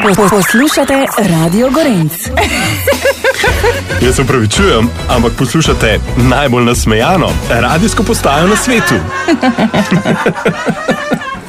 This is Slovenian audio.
Poslušate Radio Gorenc. Jaz se opravičujem, ampak poslušate najbolj nasmejano radijsko postajo na svetu.